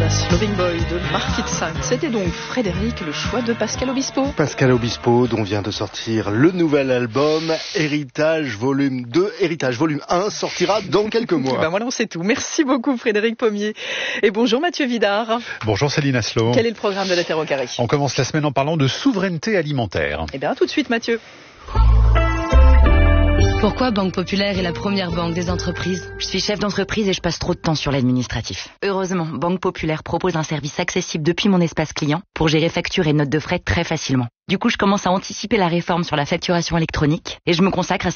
Das Loving Boy de Marquis de Sade. C'était donc Frédéric, le choix de Pascal Obispo. Pascal Obispo, dont vient de sortir le nouvel album Héritage Volume 2. Héritage Volume 1 sortira dans quelques mois. Ben voilà, on sait tout. Merci beaucoup Frédéric Pommier. Et bonjour Mathieu Vidard. Bonjour Céline Aslo. Quel est le programme de la Terre au carré? On commence la semaine en parlant de souveraineté alimentaire. Eh bien tout de suite Mathieu. Pourquoi Banque Populaire est la première banque des entreprises? Je suis chef d'entreprise et je passe trop de temps sur l'administratif. Heureusement, Banque Populaire propose un service accessible depuis mon espace client pour gérer factures et notes de frais très facilement. Du coup, je commence à anticiper la réforme sur la facturation électronique et je me consacre à